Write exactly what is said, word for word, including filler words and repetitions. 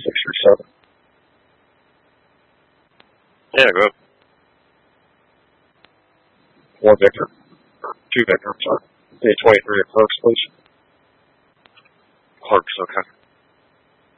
six or seven. Yeah, go ahead. One Victor. Two Victor, I'm sorry. A twenty-three at Clark's, please. Clark's, okay.